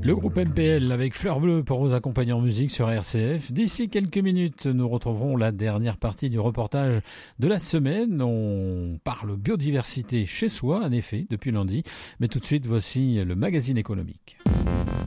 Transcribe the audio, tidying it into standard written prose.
Le groupe MPL avec Fleur Bleue pour vous accompagner en musique sur RCF. D'ici quelques minutes, nous retrouverons la dernière partie du reportage de la semaine. On parle biodiversité chez soi, en effet, depuis lundi. Mais tout de suite, voici le magazine économique.